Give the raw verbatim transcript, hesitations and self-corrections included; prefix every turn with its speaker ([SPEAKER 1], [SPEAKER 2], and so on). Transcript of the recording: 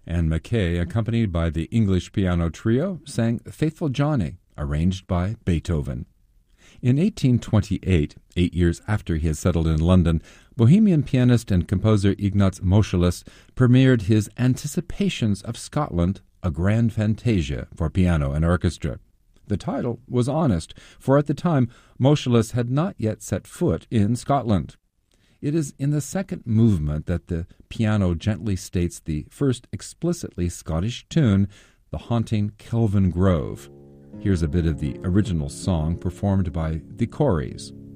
[SPEAKER 1] Anne Mackay, accompanied by the English Piano Trio, sang Faithful Johnny, arranged by Beethoven. In eighteen twenty-eight, eight years after he had settled in London, Bohemian pianist and composer Ignaz Moscheles premiered his Anticipations of Scotland, a grand fantasia for piano and orchestra. The title was honest, for at the time Moscheles had not yet set foot in Scotland. It is in the second movement that the piano gently states the first explicitly Scottish tune, the haunting Kelvin Grove. Here's a bit of the original song performed by the Coreys.